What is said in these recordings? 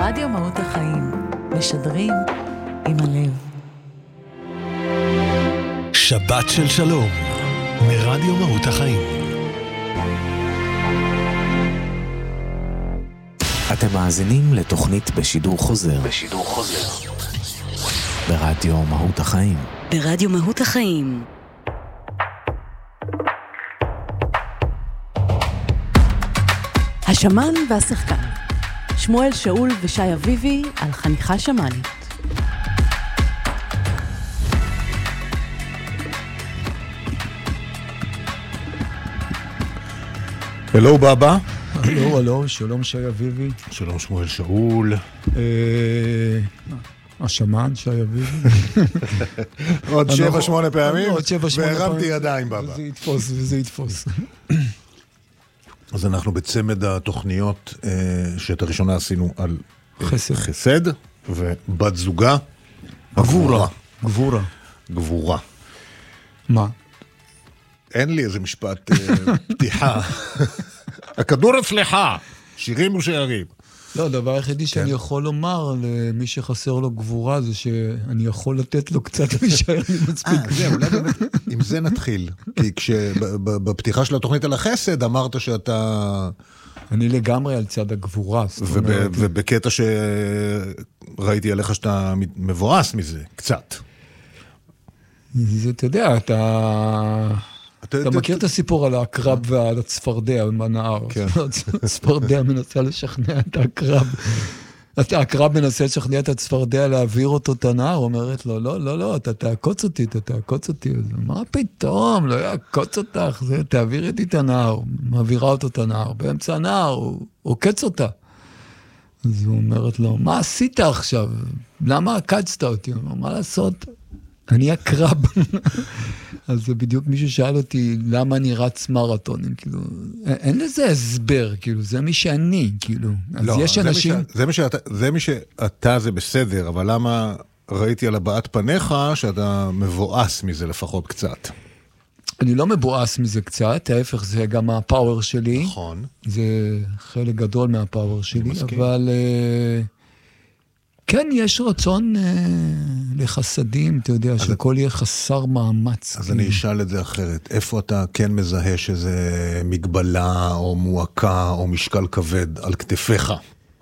רדיו מהות החיים, משדרים עם הלב. שבת של שלום, מרדיו מהות החיים. אתם מאזינים לתוכנית בשידור חוזר. ברדיו מהות החיים. ברדיו מהות החיים. השמן והשחקן. שמואל שאול ושי אביבי על חניכה שמנית. הלו בבא. הלו, שלום שי אביבי. שלום שמואל שאול. השמן שי אביבי. עוד 7-8 פעמים? עוד 7-8 פעמים. והרמתי ידיים בבא. וזה יתפוס. אז אנחנו בצמד התוכניות שאת הראשונה עשינו על חסד ובת זוגה. גבורה. מה? אין לי איזה משפט פתיחה. הכדור אצלך, שירים ושערים. לא, הדבר היחידי שאני יכול לומר למי שחסר לו גבורה זה שאני יכול לתת לו קצת משערים מספיק. אולי באמת, עם זה נתחיל. כי כשבפתיחה של התוכנית על החסד אמרת שאתה... אני לגמרי על צד הגבורה. ובקטע שראיתי עליך שאתה מבואס מזה, קצת. זה, אתה יודע, אתה מכיר את הסיפור על הקרב ועל הצפרדע בנהר. הצפרדע מנסה לשכנע את הקרב. הקרב מנסה לשכנע את הצפרדע להעביר אותו את הנהר, אומרת לו, לא, אתה תעקוץ אותי. מה פתאום, לא יעקוץ אותך, תעביר איתי את הנהר. מעבירה אותו את הנהר. באמצע הנהר הוא עוקץ אותה. אז הוא אומרת לו, מה עשית עכשיו? למה עקצת אותי? הוא אומר, מה לעשות? אני הקרב. אז זה בדיוק מישהו שאל אותי, למה אני רץ מרתונים, כאילו, אין לזה הסבר, כאילו, זה מי שאני, כאילו. אז לא, יש אנשים... זה מי שאתה זה בסדר, אבל למה ראיתי על הבעת פניך שאתה מבואס מזה לפחות קצת? אני לא מבואס מזה קצת, ההפך זה גם הפאוור שלי. נכון. זה חלק גדול מהפאוור שלי, אבל... כן, יש רצון לחסדים, אתה יודע, שכל יהיה חסר מאמץ. אז אני אשאל את זה אחרת. איפה אתה כן מזהה שזה מגבלה או מועקה או משקל כבד על כתפיך?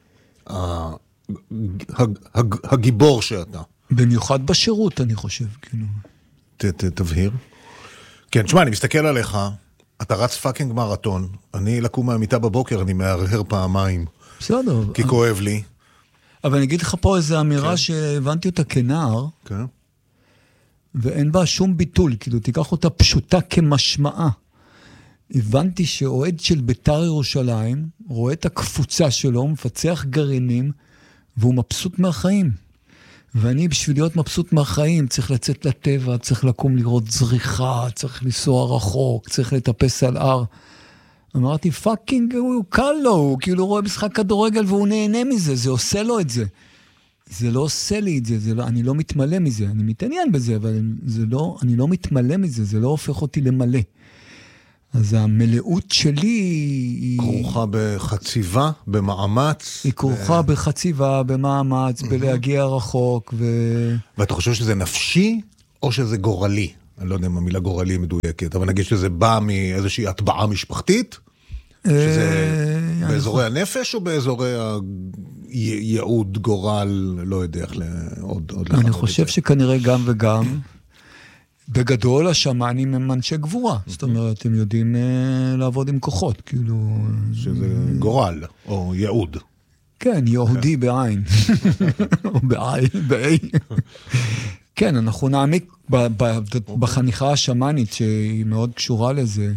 הגיבור שאתה. במיוחד בשירות, אני חושב, כאילו. תבהיר. כן, תשמע, אני מסתכל עליך, אתה רץ פאקינג מרתון, אני לקום מהמיטה בבוקר, אני מהרהר פעמיים. בסדר. כי כואב לי. אבל אני אגיד לך פה איזו אמירה שהבנתי אותה כנער, ואין בה שום ביטול, כאילו תיקח אותה פשוטה כמשמעה. הבנתי שאוהד של בית"ר ירושלים, רואה את הקפוצה שלו, מפצח גרעינים, והוא מבסוט מהחיים. ואני בשביל להיות מבסוט מהחיים, צריך לצאת לטבע, צריך לקום לראות זריחה, צריך לנסוע רחוק, צריך לטפס על הר. אמרתי, פאקינג, הוא קל לו, הוא כאילו רואה משחק כדורגל והוא נהנה מזה, זה עושה לו את זה. זה לא עושה לי את זה, אני לא מתמלא מזה, אני מתעניין בזה, אבל אני לא מתמלא מזה, זה לא הופך אותי למלא. אז המלאות שלי היא... כרוכה בחציבה, במאמץ. היא כרוכה בחציבה, במאמץ, בלהגיע רחוק. ואתה חושב שזה נפשי או שזה גורלי? אני לא יודע אם המילה גורלי מדויקת, אבל נגיד שזה בא מאיזושהי הטבעה משפחתית? שזה באזורי הנפש או באזורי הייעוד, גורל, לא יודע איך עוד אני חושב שכנראה גם וגם. בגדול השמנים הם אנשי גבורה, זאת אומרת, הם יודעים לעבוד עם כוחות, כאילו... שזה גורל, או ייעוד. כן, יהודי בעין. או בעין, בעין. כן, אנחנו נעמיק בחניכה השמנית, שהיא מאוד קשורה לזה.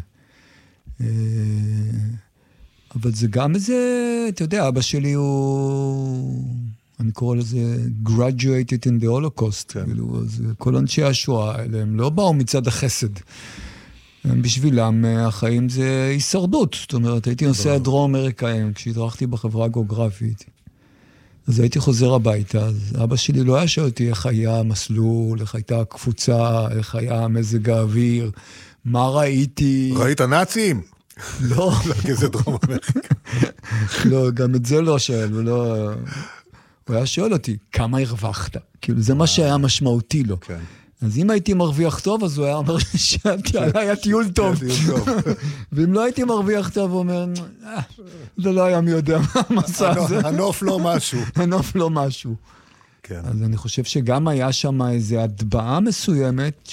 אבל זה גם איזה, אתה יודע, אבא שלי הוא... אני קורא לזה graduated in the holocaust, כאילו, אז כל אנשי השואה האלה, הם לא באו מצד החסד. הם בשבילם, החיים זה הישרדות. זאת אומרת, הייתי נוסע דרום אמריקאים, כשהדרכתי בחברה הגיאוגרפית. אז הייתי חוזר הביתה, אז אבא שלי לא היה שואל אותי איך היה המסלול, איך הייתה הקפוצה, איך היה מזג האוויר, מה ראיתי... ראית נאצים? לא. לא, כי זה דרום אמריקה. לא, גם את זה לא שואל, הוא לא... הוא היה שואל אותי, כמה הרווחת? כאילו, זה מה שהיה משמעותי לו. כן. אז אם הייתי מרוויח טוב, אז הוא היה אומר היה טיול טוב. ואם לא הייתי מרוויח טוב, הוא אומר, זה לא היה מי יודע מה המסע הזה. הנוף לא משהו. הנוף לא משהו. כן. אז אני חושב שגם היה שם איזו הטבעה מסוימת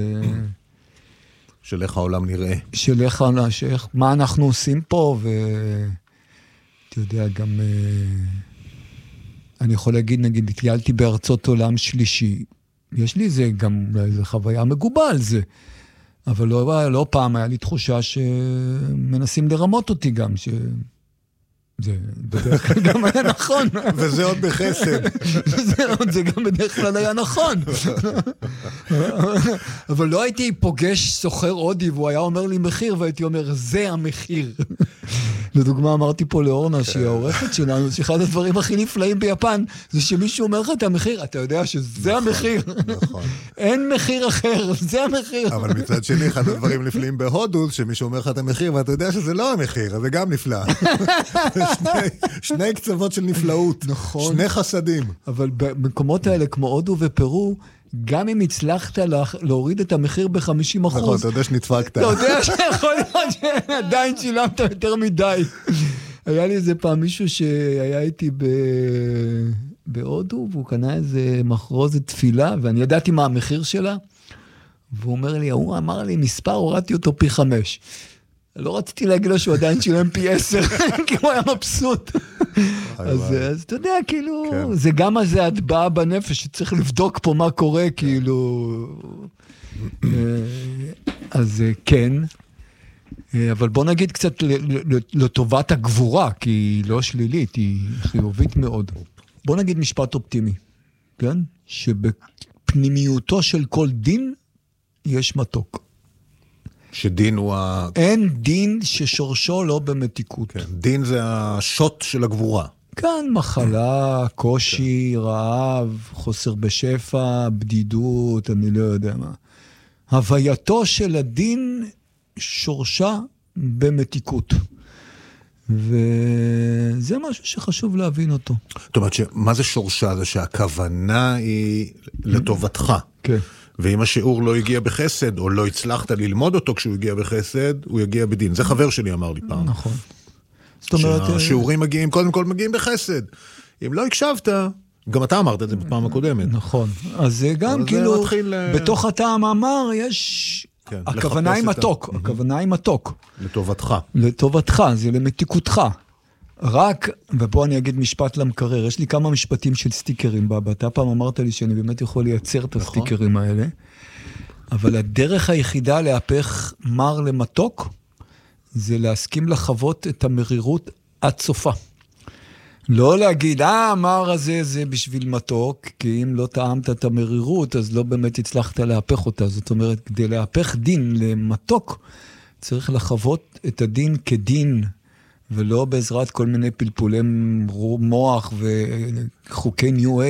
של איך העולם נראה. של איך, מה אנחנו עושים פה, ואתה יודע, גם אני יכול להגיד, נגיד, טיילתי בארצות עולם שלישי, יש לי זה גם איזו חוויה מגובה על זה, אבל לא פעם היה לי תחושה שמנסים לרמות אותי גם, זה בדרך כלל גם היה נכון. וזה עוד בחסד. זה גם בדרך כלל היה נכון. אבל לא הייתי פוגש סוחר הודי, והוא היה אומר לי מחיר, והייתי אומר, זה המחיר. לדוגמה, אמרתי פה לאורנה, שהיא העורכת שלנו, שאחד הדברים הכי נפלאים ביפן, זה שמישהו אומר לך את המחיר, אתה יודע שזה המחיר. נכון. אין מחיר אחר, זה המחיר. אבל מצד שני, אחד הדברים נפלאים בהודו, שמישהו אומר לך את המחיר, ואתה יודע שזה לא המחיר, אז זה גם נפלא. שני קצוות של נפלאות. נכון. שני חסדים. אבל במקומות האלה, כמו הודו ופרו, גם אם הצלחת להוריד את המחיר ב-50%, נכון, אתה יודע שנדפקת. אתה יודע שיכול להיות שעדיין שילמת יותר מדי. היה לי איזה פעם מישהו שהיה איתי בהודו, והוא קנה איזה מחרוזת תפילה, ואני ידעתי מה המחיר שלה, והוא אומר לי, הוא אמר לי, מספר, הורדתי אותו פי 5. לא רציתי להגיד לו שהוא עדיין שילם פי 10, כי הוא היה מבסוט. אז אתה יודע, כאילו, זה גם הזה הטבעה בנפש, שצריך לבדוק פה מה קורה, כאילו. אז כן, אבל בוא נגיד קצת לטובת הגבורה, כי היא לא שלילית, היא חיובית מאוד. בוא נגיד משפט אופטימי, כן? שבפנימיותו של כל דין יש מתוק. שדין הוא אין דין ששורשו לא במתיקות. כן, דין זה השוט של הגבורה. כאן מחלה, קושי, רעב, חוסר בשפע, בדידות, אני לא יודע מה. הווייתו של הדין שורשה במתיקות. וזה משהו שחשוב להבין אותו. זאת אומרת, מה זה שורשה? זה שהכוונה היא לטובתך. כן. ואם השיעור לא הגיע בחסד, או לא הצלחת ללמוד אותו כשהוא הגיע בחסד, הוא יגיע בדין. זה חבר שלי אמר לי פעם. נכון. זאת אומרת, שהשיעורים מגיעים, קודם כל מגיעים בחסד. אם לא הקשבת, גם אתה אמרת את זה בפעם הקודמת. נכון. אז זה גם כאילו, בתוך הטעם אמר, יש... הכוונה היא מתוק. הכוונה היא מתוק. לטובתך. לטובתך, זה למתיקותך. רק, ופה אני אגיד משפט למקרר, יש לי כמה משפטים של סטיקרים, אתה פעם אמרת לי שאני באמת יכול לייצר את הסטיקרים האלה, אבל הדרך היחידה להפך מר למתוק, זה להסכים לחוות את המרירות עד סופה. לא להגיד, המר הזה זה בשביל מתוק, כי אם לא טעמת את המרירות, אז לא באמת הצלחת להפך אותה. זאת אומרת, כדי להפך דין למתוק, צריך לחוות את הדין כדין, ולא בעזרת כל מיני פלפולי מוח וחוקי ניו